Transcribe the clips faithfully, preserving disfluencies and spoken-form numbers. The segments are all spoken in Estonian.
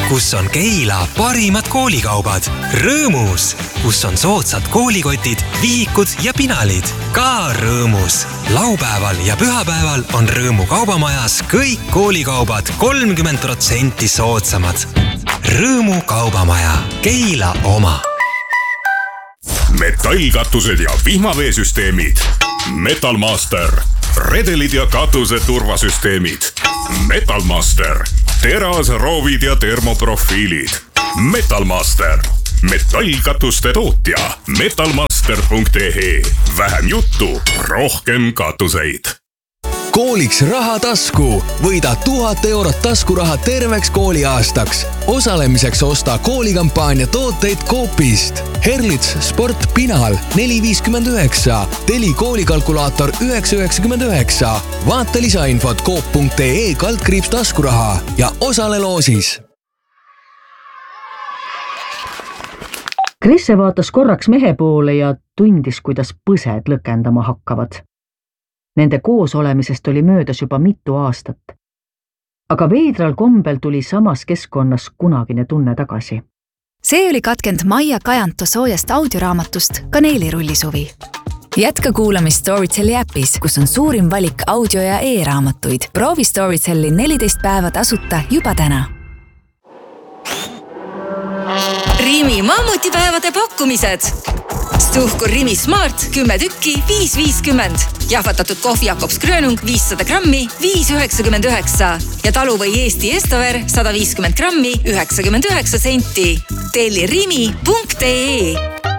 kus on Keila parimad koolikaubad. Rõõmus, kus on soodsad koolikotid, vihikud ja pinalid. Ka Rõõmus. Laupäeval ja pühapäeval on Rõõmu kaubamajas kõik koolikaubad kolmkümmend protsenti soodsamad. Rõõmu kaubamaja. Keila oma. Metallkatused ja vihmaveesüsteemid. Metalmaster. Redelid ja katuse turvasüsteemid. Metalmaster. Teras, roovid ja termoprofiilid. Metalmaster. Metallkatuste tootja. metalmaster punkt e e. Vähem juttu, rohkem katuseid. Kooliks raha tasku. Võida tuhat eurot taskuraha terveks kooliaastaks. Osalemiseks osta koolikampaania tooteid Coopist. Herlits Sport Pinal neli viiskümmend üheksa. Teli koolikalkulaator üheksa üheksakümmend üheksa. Vaata lisainfot coop punkt e e kaldkriips taskuraha ja osale loosis. Krisse vaatas korraks mehe poole ja tundis, kuidas põsed lõkendama hakkavad. Nende koos olemisest oli möödas juba mitu aastat. Aga veidral kombel tuli samas keskkonnas kunagine tunne tagasi. See oli katkend Maia Kajanto soojast audioraamatust Kaneelirullisuvi. Jätka kuulamist Storytelli äpis, kus on suurim valik audio- ja e-raamatuid. Proovi Storytelli neliteist päeva tasuta juba täna. Rimi mammutipäevade pakkumised. Stuhkur Rimi Smart kümme tükki viis viiskümmend. Jahvatatud kohvi Jakobs Grönung viissada grammi viis üheksakümmend üheksa. Ja taluvõi Eesti Estover sada viiskümmend grammi üheksakümmend üheksa senti. Telli rimi punkt e e.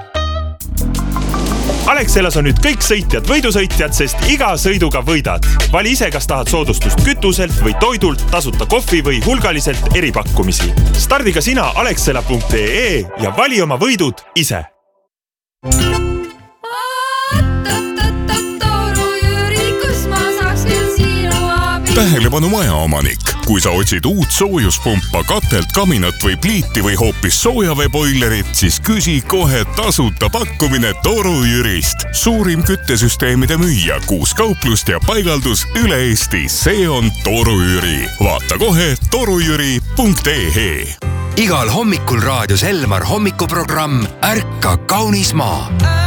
Alexelas on nüüd kõik sõitjad võidusõitjad, sest iga sõiduga võidad. Vali ise, kas tahad soodustust kütuselt või toidult, tasuta kohvi või hulgaliselt eripakkumisi. Stardiga sina alexela punkt e e ja vali oma võidud ise. Tähelepanu majaomanik. Kui sa otsid uut soojuspumpa, katelt, kaminat või pliiti või hoopis soojaveeboilerit, siis küsi kohe tasuta pakkumine Toru Jürist. Suurim küttesüsteemide müüja, kuus kauplust ja paigaldus üle Eesti. See on Toru Jüri. Vaata kohe torujüri punkt e e. Igal hommikul raadios Elmar hommikuprogramm Ärka kaunis maa.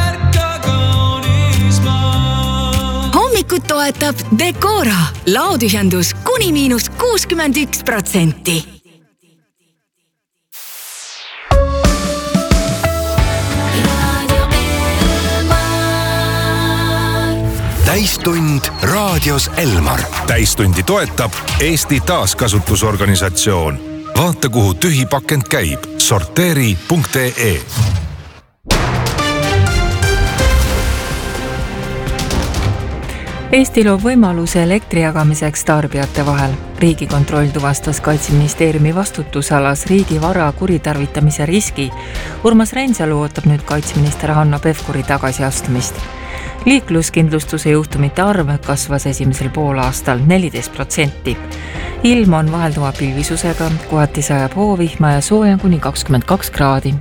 Hommikut toetab Decora. Laotühjendus kuni miinus kuuskümmend üks protsenti. Täistund raadios Elmar. Täistundi toetab Eesti taaskasutusorganisatsioon. Vaata, kuhu tühi pakend käib. sorteeri punkt e e. Eesti loob võimaluse elektri jagamiseks tarbijate vahel. Riigikontroll tuvastas Kaitseministeeriumi vastutusalas riigi vara kuritarvitamise riski. Urmas Reinsalu ootab nüüd kaitseminister Hanno Pevkuri tagasiastumist. Liikluskindlustuse juhtumite arv kasvas esimesel poolaastal neliteist protsenti. Ilm on vahelduva pilvisusega, kohati sajab hoovihma ja sooja kuni kakskümmend kaks kraadi.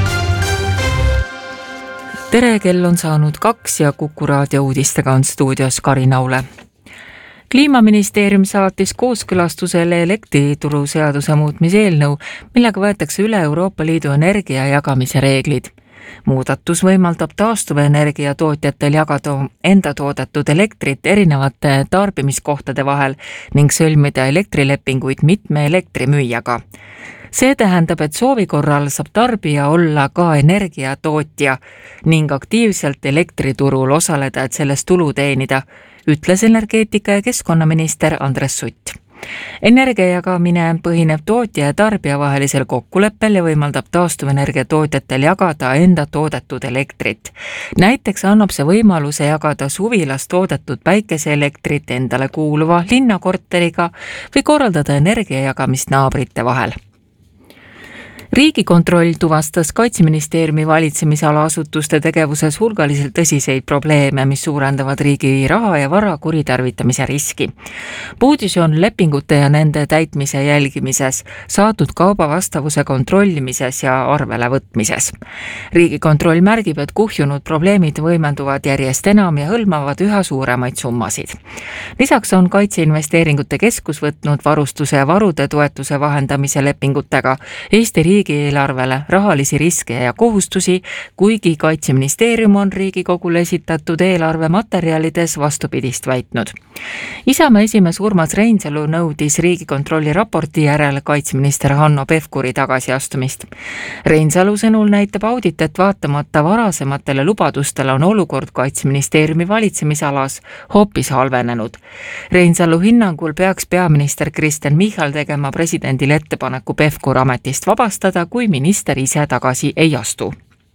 Tere, kell on saanud kaks ja Kuku raadio uudistega on stuudios Karin Aule. Kliimaministeerium saatis kooskõlastusele elektrituru seaduse muutmise eelnõu, millega võetakse üle Euroopa Liidu energia jagamise reeglid. Muudatus võimaldab taastuvenergia tootjatel jagada enda toodetud elektrit erinevate tarbimiskohtade vahel ning sõlmida elektrilepinguid mitme elektrimüüjaga. See tähendab, et soovi korral saab tarbija olla ka energiatootja ning aktiivselt elektriturul osaleda, et sellest tulu teenida, ütles energeetika- ja keskkonnaminister Andres Sutt. Energia jagamine põhineb tootja ja tarbija vahelisel kokkuleppel ja võimaldab taastuvenergia tootjatel jagada enda toodetud elektrit. Näiteks annab see võimaluse jagada suvilas toodetud päikeseelektrit endale kuuluva linnakorteriga või korraldada energia jagamist naabrite vahel. Riigikontroll tuvastas Kaitseministeeriumi valitsemisala asutuste tegevuses hulgaliselt tõsiseid probleeme, mis suurendavad riigi raha ja vara kuritarvitamise riski. Puudus on lepingute ja nende täitmise jälgimises, saadud kauba vastavuse kontrollimises ja arvele võtmises. Riigikontroll märgib, et kuhjunud probleemid võimenduvad järjest enam ja hõlmavad üha suuremaid summasid. Lisaks on Kaitseinvesteeringute Keskus võtnud varustuse ja varude toetuse vahendamise lepingutega Eesti riigi riigieelarvele rahalisi riske ja kohustusi, kuigi Kaitseministeerium on Riigikogule esitatud eelarve materjalides vastupidist väitnud. Isamaa esimees Urmas Reinsalu nõudis Riigikontrolli raporti järel kaitseminister Hanno Pevkuri tagasiastumist. Reinsalu sõnul näitab audit, et vaatamata varasematele lubadustele on olukord Kaitseministeeriumi valitsemisalas hoopis halvenenud. Reinsalu hinnangul peaks peaminister Kristen Michal tegema presidendile ettepaneku Pevkur ametist vabastada, kui minister ise tagasi ei astu.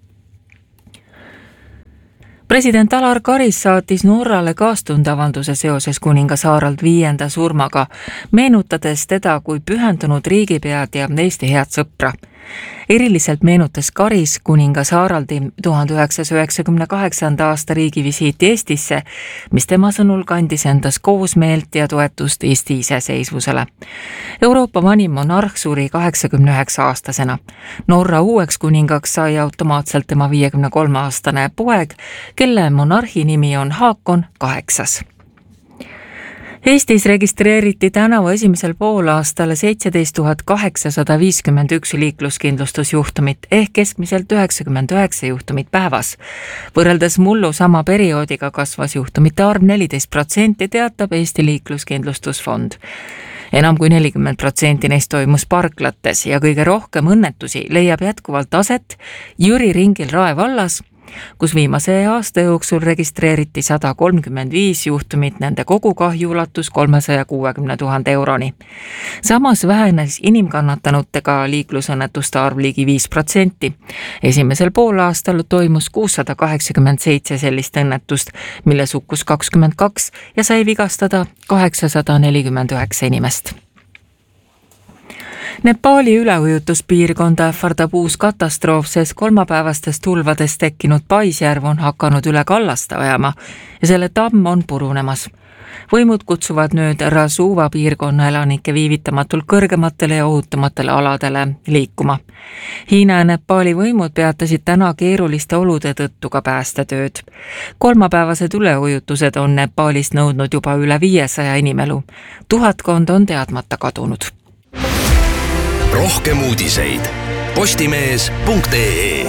President Alar Karis saatis Norrale kaastundavalduse seoses kuningas Harald viienda surmaga, meenutades teda kui pühendunud riigipead ja Eesti head sõpra. Eriliselt meenutas Karis kuningas Haraldi tuhande üheksasaja üheksakümne kaheksanda aasta riigivisiiti Eestisse, mis tema sõnul kandis endas koosmeelt ja toetust Eesti iseseisvusele. Euroopa vanim monarh suri kaheksakümne üheksa aastasena. Norra uueks kuningaks sai automaatselt tema viiekümne kolme aastane poeg, kelle monarhi nimi on Haakon kaheksas. Eestis registreeriti tänavu esimesel poolaastal seitseteist tuhat kaheksasada viiskümmend üks liikluskindlustusjuhtumit ehk keskmiselt üheksakümmend üheksa juhtumit päevas. Võrreldes mullu sama perioodiga kasvas juhtumite arv neliteist protsenti, teatab Eesti liikluskindlustusfond. Enam kui nelikümmend protsenti neist toimus parklates ja kõige rohkem õnnetusi leiab jätkuvalt aset Jüri ringil Rae vallas, kus viimase aasta jooksul registreeriti sada kolmkümmend viis juhtumit, nende kogukahju ulatus kolmesaja kuuekümne tuhande euroni. Samas vähenes inimkannatanutega liiklusõnnetuste arv ligi viis protsenti. Esimesel poolaastal toimus kuussada kaheksakümmend seitse sellist õnnetust, milles hukkus kakskümmend kaks ja sai vigastada kaheksasada nelikümmend üheksa inimest. Nepaali üleujutuspiirkonda ähvardab uus katastroof, sest kolmapäevastest tulvadest tekkinud Paisjärv on hakanud üle kallasta ajama ja selle tamm on purunemas. Võimud kutsuvad nüüd Rasuva piirkonna elanikke viivitamatult kõrgematele ja ohutumatele aladele liikuma. Hiina ja Nepaali võimud peatasid täna keeruliste olude tõttu ka päästetööd. Kolmapäevased üleujutused on Nepaalist nõudnud juba üle viiesaja inimelu. Tuhatkond on teadmata kadunud. Rohkem uudiseid postimees punkt ee.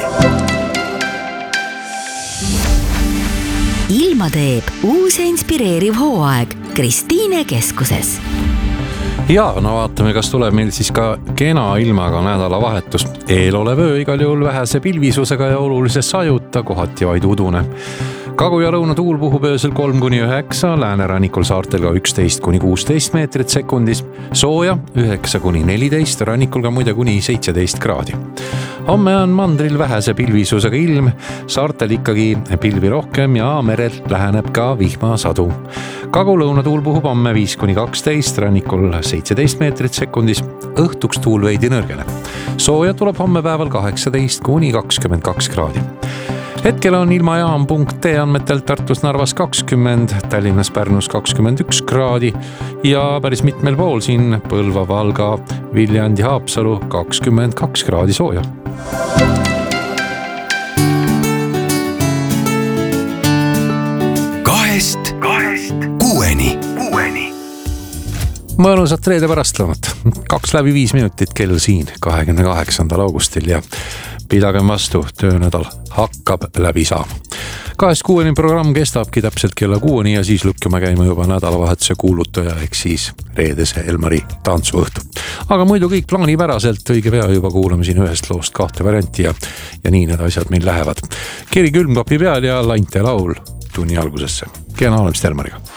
Ilma teeb uus ja inspireeriv hooaeg Kristiine keskuses. Ja, no vaatame, kas tuleb meil siis ka kena ilmaga nädalavahetus. Eelolev öö igal juhul vähese pilvisusega ja olulise sajuta, kohati vaid udune. Kagu ja lõuna tuul puhub öösel kolm kuni üheksa, läänerannikul saartel ka üksteist kuni kuusteist meetrit sekundis, sooja üheksa kuni neliteist, rannikul ka muide kuni seitseteist kraadi. Homme on mandril vähese pilvisusega ilm, saartel ikkagi pilvi rohkem ja merel läheneb ka vihmasadu. Kagu lõuna tuul puhub homme viis kuni kaksteist, rannikul seitseteist meetrit sekundis, õhtuks tuul veidi nõrgeneb. Sooja tuleb homme päeval kaheksateist kuni kakskümmend kaks kraadi. Hetkel on ilmajaam punkt ee andmetel Tartus Narvas kakskümmend, Tallinnas Pärnus kakskümmend üks kraadi ja päris mitmel pool siin Põlva, Valga, Viljandi, Haapsalu kakskümmend kaks kraadi sooja. Kahest, kahest, kuueni, kuueni. Mõnusat reede pärastlõunat. Kaks läbi viis minutit kell siin kahekümne kaheksandal augustil ja pidagem vastu, töönädal hakkab läbi saama. Kahest kuueni programm kestabki täpselt kella kuueni ja siis lükkame käima juba nädalavahetuse kuulutaja ehk siis reedese Elmari tantsuõhtu. Aga muidu kõik plaanipäraselt, õige pea juba kuulame siin ühest loost kahte varianti ja, ja nii need asjad meil lähevad. Kiri külmkapi peal ja Lainte laul tunni algusesse. Kena olemist Elmariga.